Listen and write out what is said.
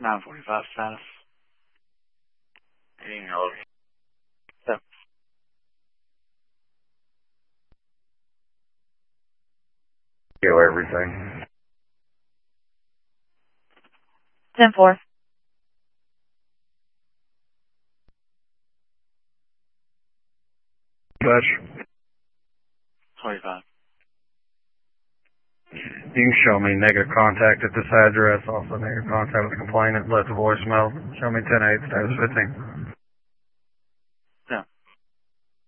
945 status. Being held. Yep. Kill everything. 10-4. Touch. 25. You can show me negative contact at this address, also negative contact with the complainant, left a voicemail. Show me 10-8, status 15.